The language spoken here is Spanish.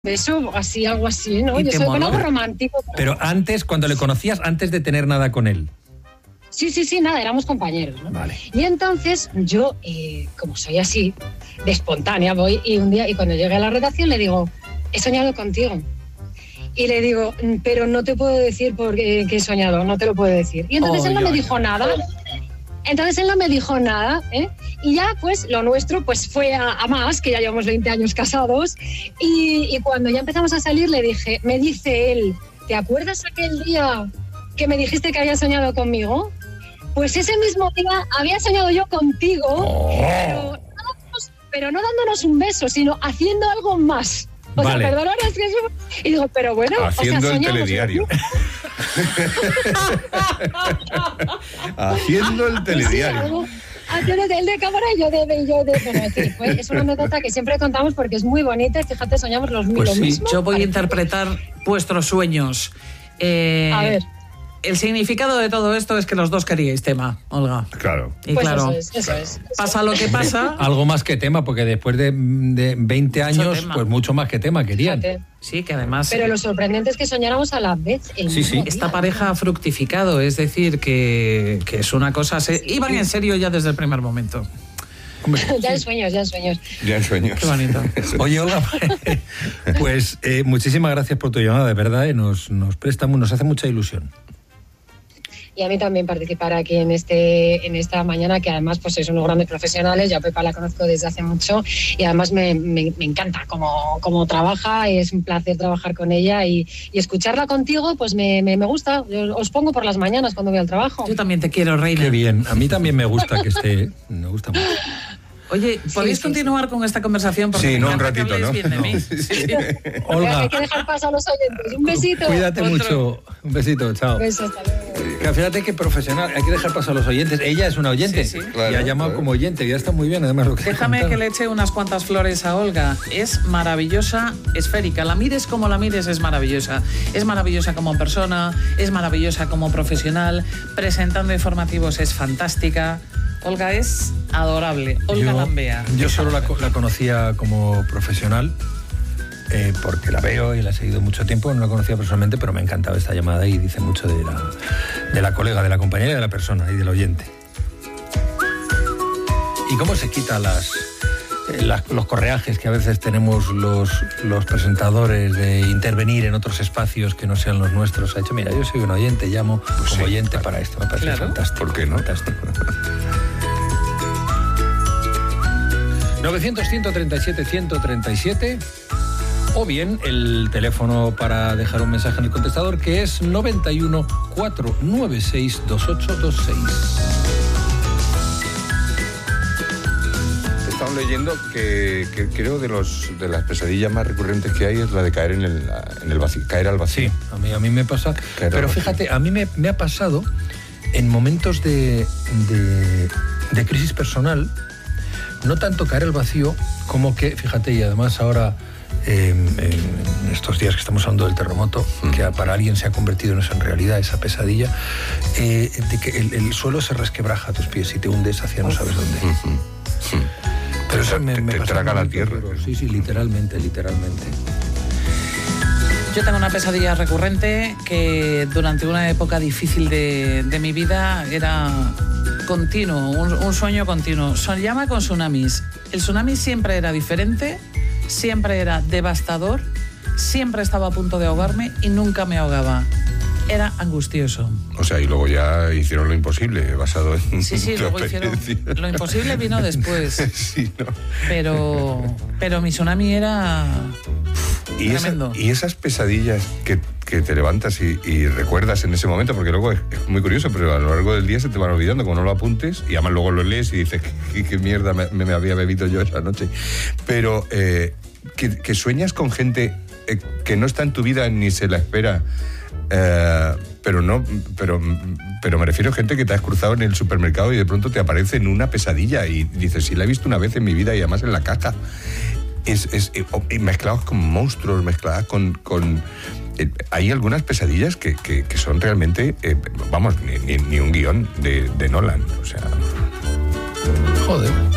beso, así, algo así, ¿no? Yo soy con algo romántico. Pero antes, cuando le conocías, antes de tener nada con él. Sí, nada, éramos compañeros, ¿no? Vale. Y entonces yo, como soy así, de espontánea, voy y un día, y cuando llegué a la redacción le digo, he soñado contigo. Y le digo, pero no te puedo decir porque he soñado, no te lo puedo decir. Y entonces él no me dijo nada. Y ya, pues, lo nuestro pues fue a más, que ya llevamos 20 años casados. Y cuando ya empezamos a salir, me dice él, ¿te acuerdas aquel día que me dijiste que habías soñado conmigo? Pues ese mismo día había soñado yo contigo, pero no dándonos un beso, sino haciendo algo más. O sea, perdona, es que eso... Y digo, pero bueno... Haciendo el telediario. Haciendo el telediario. Haciendo el de cámara y yo de... Bueno, sí, es una anécdota que siempre contamos porque es muy bonita y fíjate, soñamos lo mismo. Yo voy a interpretar vuestros sueños. A ver. El significado de todo esto es que los dos queríais tema, Olga. Claro. Y pues claro, eso es. Pasa lo que pasa. Algo más que tema, porque después de 20 años, pues mucho más que tema querían. Fíjate. Sí, que además... Pero lo sorprendente es que soñáramos a la vez. Sí. Esta pareja ha fructificado, es decir, que es una cosa... Iban en serio ya desde el primer momento. Hombre, Ya en sueños. Qué bonito. Oye, Olga, pues muchísimas gracias por tu llamada, de verdad, nos hace mucha ilusión. Y a mí también participar aquí en esta mañana, que además pues sois unos grandes profesionales. Yo a Pepa la conozco desde hace mucho y además me encanta cómo trabaja, y es un placer trabajar con ella y escucharla contigo, pues me gusta. Yo os pongo por las mañanas cuando voy al trabajo. Yo también te quiero, reina. Qué bien, a mí también me gusta que esté, me gusta mucho. Oye, ¿podéis continuar con esta conversación? Porque un ratito, ¿no? Bien de mí. Olga, hay que dejar paso a los oyentes. Un besito. Cuídate mucho. Un besito, chao. Un beso, hasta luego. Fíjate que profesional, hay que dejar paso a los oyentes. Ella es una oyente, claro, y ha llamado como oyente, ya está muy bien, además. Lo que Déjame que le eche unas cuantas flores a Olga. Es maravillosa, esférica. La mires como la mires, es maravillosa. Es maravillosa como persona, es maravillosa como profesional. Presentando informativos es fantástica. Olga es adorable. Olga Lambea. Yo solo la conocía como profesional, porque la veo y la he seguido mucho tiempo. No la conocía personalmente, pero me encantaba esta llamada y dice mucho de la colega, de la compañera, de la persona y del oyente. ¿Y cómo se quita los correajes que a veces tenemos los presentadores de intervenir en otros espacios que no sean los nuestros? Ha dicho, mira, yo soy un oyente, llamo como oyente para esto. Me parece fantástico. ¿Por qué no? Fantástico. 900-137-137 o bien el teléfono para dejar un mensaje en el contestador, que es 91 496 2826. Estamos leyendo que creo de las pesadillas más recurrentes que hay es la de caer en el vacío, caer al vacío. Sí, a mí me pasa. Pero fíjate, a mí me ha pasado en momentos de crisis personal. No tanto caer al vacío como que, fíjate, y además ahora, en estos días que estamos hablando del terremoto, que para alguien se ha convertido en realidad, esa pesadilla, de que el suelo se resquebraja a tus pies y te hundes hacia no sabes dónde. Pero eso te traga la tierra. Sí, literalmente. Yo tengo una pesadilla recurrente que durante una época difícil de mi vida era continuo, un sueño continuo. Soñaba con tsunamis. El tsunami siempre era diferente, siempre era devastador, siempre estaba a punto de ahogarme y nunca me ahogaba. Era angustioso. O sea, y luego ya hicieron lo imposible, basado en... Sí, luego hicieron... Lo imposible vino después. Sí, ¿no? Pero mi tsunami era... tremendo. Y esas pesadillas que te levantas y recuerdas en ese momento, porque luego es muy curioso, pero a lo largo del día se te van olvidando, como no lo apuntes, y además luego lo lees y dices, ¿qué mierda me había bebido yo esa noche? Pero que sueñas con gente que no está en tu vida ni se la espera, pero me refiero a gente que te has cruzado en el supermercado y de pronto te aparece en una pesadilla y dices, sí, la he visto una vez en mi vida y además en la caja. Y mezclados con monstruos, mezcladas con hay algunas pesadillas que son realmente, vamos, ni un guión de Nolan, o sea... Joder.